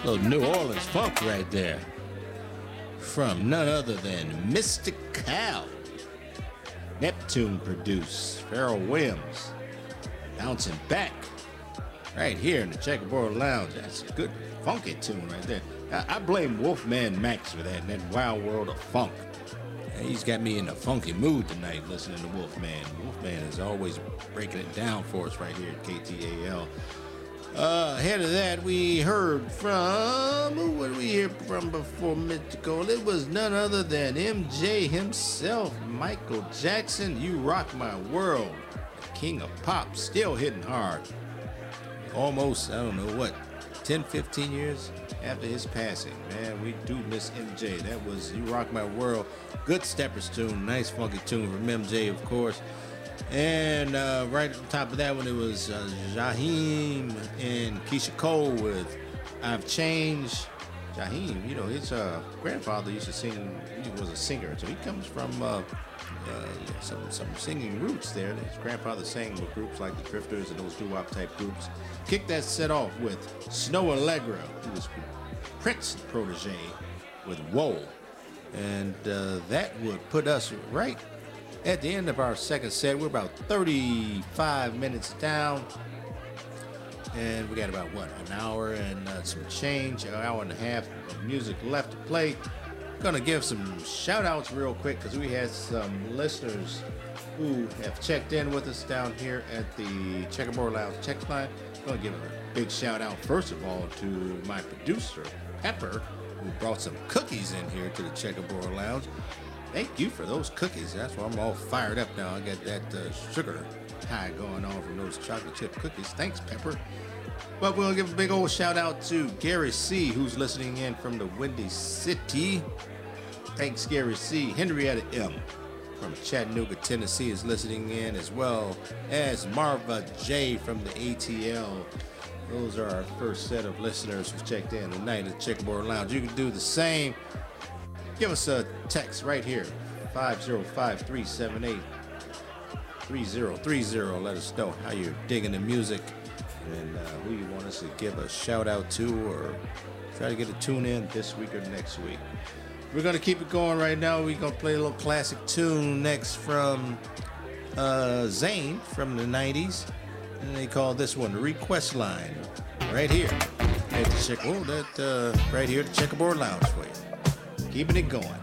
Little New Orleans funk right there. From none other than Mystical. Neptune produced. Pharrell Williams. Bouncing back. Right here in the Checkerboard Lounge. That's a good funky tune right there. I blame Wolfman Max for that in that wild world of funk. He's got me in a funky mood tonight listening to Wolfman. Wolfman is always breaking it down for us right here at KTAL. Ahead of that, we heard from, who would we hear from before Mystical? It was none other than MJ himself, Michael Jackson. You Rock My World, King of Pop, still hitting hard. Almost, I don't know what, 10, 15 years after his passing. Man, we do miss MJ. That was You Rock My World. Good Steppers tune, nice funky tune from MJ, of course. And right on top of that one, it was Jaheim and Keisha Cole with I've Changed. Jaheim, you know, his grandfather used to sing. He was a singer, so he comes from some singing roots there. His grandfather sang with groups like the Drifters and those doo-wop type groups. Kicked that set off with Snow Allegra, who was Prince's protege, with Whoa. And that would put us right at the end of our second set. We're about 35 minutes down. And we got about, what, an hour and some change, an hour and a half of music left to play. Gonna give some shout outs real quick because we had some listeners who have checked in with us down here at the Checkerboard Lounge text line. Gonna give a big shout out, first of all, to my producer, Pepper, who brought some cookies in here to the Checkerboard Lounge. Thank you for those cookies. That's why I'm all fired up now. I got that sugar high going on from those chocolate chip cookies. Thanks, Pepper. But we'll give a big old shout out to Gary C., who's listening in from the Windy City. Thanks, Gary C. Henrietta M. from Chattanooga, Tennessee is listening in, as well as Marva J. from the ATL. Those are our first set of listeners who checked in tonight at Checkerboard Lounge. You can do the same. Give us a text right here, 505-378-3030. Let us know how you're digging the music and who you want us to give a shout out to, or try to get a tune in this week or next week. We're going to keep it going right now. We're going to play a little classic tune next from Zayn from the 90s. And they call this one the Request Line. Right here at the right here at the Checkerboard Lounge for you. Keeping it going.